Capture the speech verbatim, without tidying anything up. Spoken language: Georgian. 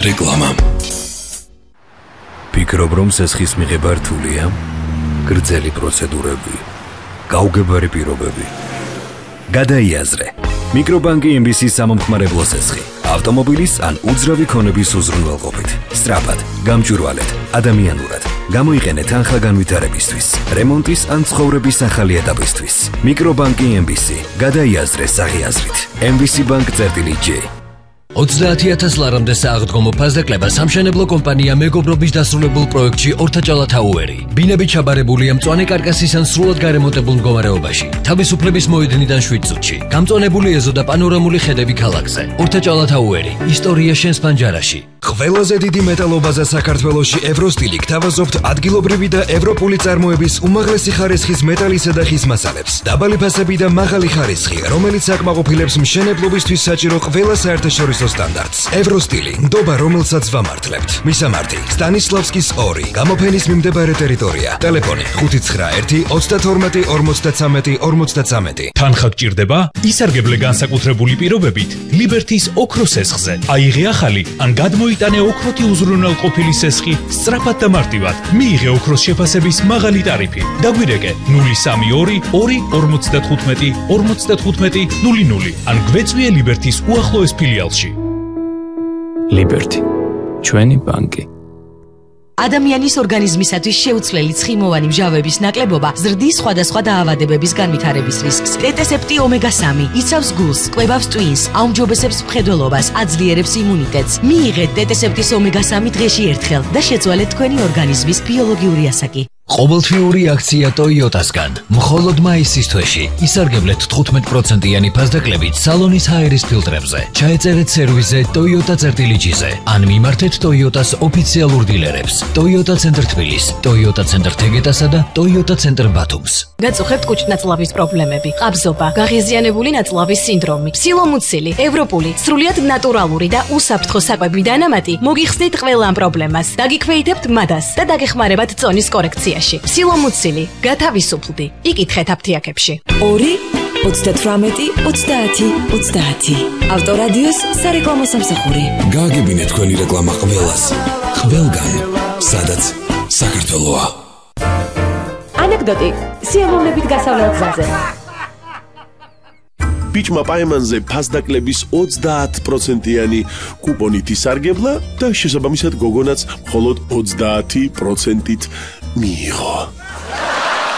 რეკლამა. ფიქრობ, რომ სესხის მიღება რთულია? გრძელი პროცედურები, გაუგებარი პირობები. გადაიაზრე. მიკრობანკი ემ ბი სი სამომხმარებლო სესხი. ავტომობილის ან უძრავი ქონების უზრუნველყოფით. სწრაფად, გამჭვირვალედ, ადამიანურად. გამოიყენე თანხა განვითარებისთვის, რემონტის ან ცხოვრების ახალი ეტაპისთვის. მიკრობანკი ემ ბი სი. გადაიაზრე საღიაზრით. ემ ბი სი ბანკ წერტილი ჯი. ოცდაათი ათას ლარამდე სააღდგომო ფასდაკლება სამშენებლო კომპანია მეგობრობის დასრულებულ პროექტში ორთაჭალა თაუერი. ბინები ჩაბარებულია მწვანე კარკასის ან სრულად გარემონტებულ მდგომარეობაში. თავისუფლების მოედნიდან შვიდ წუთში. გამწვანებული ეზო და პანორამული ხედები ქალაქზე. ორთაჭალა თაუერი. ისტორია შენს პანჯარაში. ყველაზე დიდი მეტალობაზა საქართველოში ევროსტილი გთავაზობთ ადგილობრივი და ევროპული წარმოების უმაღლესი ხარისხის მეტალისა და ხის მასალებს. დაბალი ფასები და მაღალი ხარისხი, რომელიც აკმაყოფილებს მშენებლობისთვის საჭირო ყველა საერთაშორისო სტანდარტს. ევროსტილი, ნდობა, რომელსაც ვამართლებთ. მისამართი: სტანისლავსკის ორი, გამოფენის მიმდებარე ტერიტორია. ტელეფონი: ხუთი ცხრა ერთი ოცდათორმეტი ორმოცდათრამეტი ორმოცდათრამეტი. თანხა გჭირდება? ისარგებლე განსაკუთრებული პირობებით ლიბერთის ოქროს სესხზე. აიღე ახალი ან გადმოიტანე ოქროთი უზრუნველყოფილი სესხი სწრაფად და მარტივად. მიიღე ოქროს შეფასების მაღალი ტარიფი. დაგვირეკე ნული სამი ორი ორი ორმოცდათხუთმეტი ორმოცდათხუთმეტი ნული ნული ან გვეწვიე ლიბერთის უახლოეს ფილიალში. ლიბერთი, ჩვენი ბანკი. ადამიანის ორგანიზმისათვის შეუცვლელი ცხიმოვანი მჟავების ნაკლებობა ზრდის სხვადასხვა დაავადებების განვითარების რისკს. ტეტესეპტი ომეგა სამი იცავს გულს, კვებავს ტვინს, აუმჯობესებს მხედველობას, აძლიერებს იმუნიტეტს. მიიღეთ ტეტესეპტის ომეგა სამი დღეში ერთხელ და შეცვალეთ თქვენი ორგანიზმის ბიოლოგიური ასაკი. ყოველთვიური აქცია ტოიოტასგან. მხოლოდ მაისის თვეში ისარგებლეთ თხუთმეტ პროცენტიანი ფასდაკლებით სალონის ჰაერის ფილტრებზე. ჩაეწერეთ სერვისზე ტოიოტა წერტილი ჯიზე ან მიმართეთ ტოიოტას ოფიციალურ დილერებს. ტოიოტა ცენტრ თბილის, ტოიოტა ცენტრ თეგეტასა და ტოიოტა ცენტრ ბათუმს. გაწუხებთ კუჭნაწლავის პრობლემები, ყაბზობა, გაღიზიანებული ნაწლავის სინდრომი, ფსილომუცილი, ევროპული, სრულიად ნატურალური და უსაფრთხო საკვები დანამატი მოგიხსნით ყველა ამ პრობლემას. დაგიქვეითებთ მადას და დაგეხმარებათ წონის კორექცია. ფსილომუცილი, გათავისუფლდი. იკითხეთ აფთიაქებში. ორი ოცდათვრამეტი ოცდაათი ოცდაათი. ავტორადიოს სარეკლამო სამსახური. გააგებინეთ თქვენი რეკლამა ყველას. ყველგან, სადაც საქართველოა. ანეკდოტი სიამოვნებით გასავლელ გზაზე. ბიჭმა პაემანზე ფასდაკლების ოცდაათ პროცენტიანი კუპონით ისარგებლა და შესაბამისად გოგონაც მხოლოდ ოცდაათი პროცენტით მიიღო.